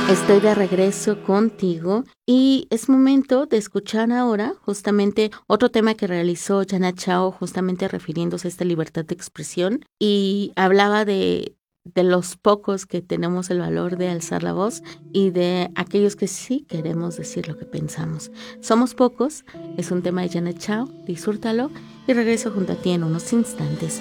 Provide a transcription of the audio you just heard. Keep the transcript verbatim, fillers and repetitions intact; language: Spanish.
Estoy de regreso contigo y es momento de escuchar ahora justamente otro tema que realizó Janet Chao, justamente refiriéndose a esta libertad de expresión, y hablaba de, de los pocos que tenemos el valor de alzar la voz y de aquellos que sí queremos decir lo que pensamos. Somos pocos, es un tema de Janet Chao, disfrútalo y regreso junto a ti en unos instantes.